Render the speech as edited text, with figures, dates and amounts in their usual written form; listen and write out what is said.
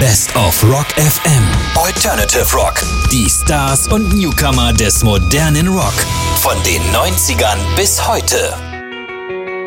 Best of Rock FM. Alternative Rock. Die Stars und Newcomer des modernen Rock. Von den 90ern bis heute.